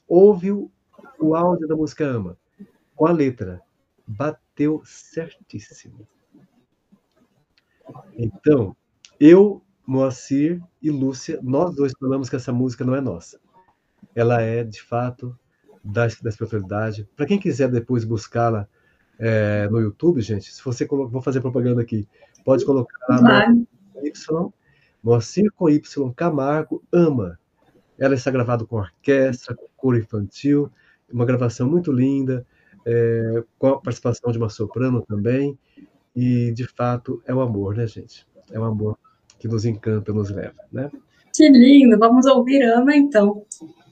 ouve o áudio da música Ama, com a letra. Bateu certíssimo. Então, eu, Moacir e Lúcia, nós dois falamos que essa música não é nossa. Ela é, de fato, da espiritualidade. Para quem quiser depois buscá-la no YouTube, gente, se você vou fazer propaganda aqui, pode colocar lá Claro. Moacir com Y Camargo Ama. Ela está gravada com orquestra, com coro infantil, uma gravação muito linda, com a participação de uma soprano também, e de fato é o amor, né, gente? É o amor que nos encanta, nos leva, né? Que lindo. Vamos ouvir Ama, então.